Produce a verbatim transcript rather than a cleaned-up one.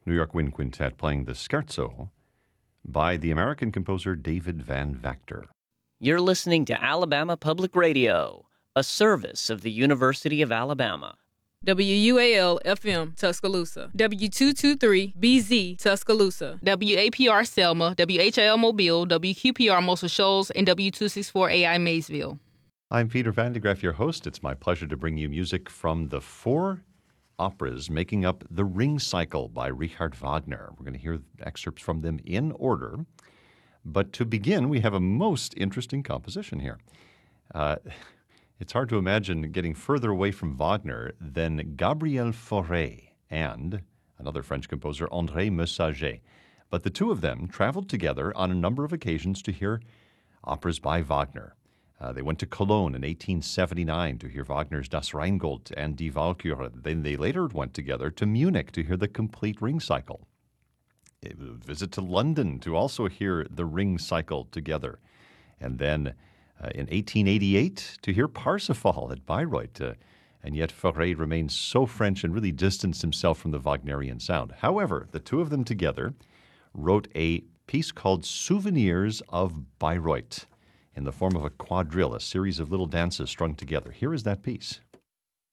New York Wind Quintet playing the Scherzo by the American composer David Van Vactor. You're listening to Alabama Public Radio, a service of the University of Alabama. W U A L F M Tuscaloosa, W two twenty-three B Z Tuscaloosa, W A P R Selma, W H L Mobile, W Q P R Muscle Shoals, and W two sixty-four A I Maysville. I'm Peter Van de Graaff, your host. It's my pleasure to bring you music from the four operas making up The Ring Cycle by Richard Wagner. We're going to hear excerpts from them in order. But to begin, we have a most interesting composition here. Uh, it's hard to imagine getting further away from Wagner than Gabriel Fauré and another French composer, André Messager. But the two of them traveled together on a number of occasions to hear operas by Wagner. Uh, they went to Cologne in eighteen seventy-nine to hear Wagner's Das Rheingold and Die Walküre. Then they later went together to Munich to hear the complete Ring Cycle. A visit to London to also hear the Ring Cycle together. And then uh, in eighteen eighty-eight to hear Parsifal at Bayreuth. Uh, and yet Fauré remains so French and really distanced himself from the Wagnerian sound. However, the two of them together wrote a piece called Souvenirs of Bayreuth in the form of a quadrille, a series of little dances strung together. Here is that piece.